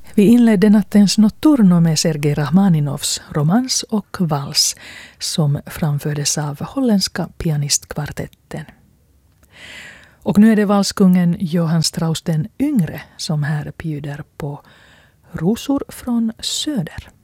Vi inledde nattens notturno med Sergej Rachmaninovs romans och vals som framfördes av holländska pianistkvartetten. Och nu är det valskungen Johann Strauss den yngre som här bjuder på Rosor från söder.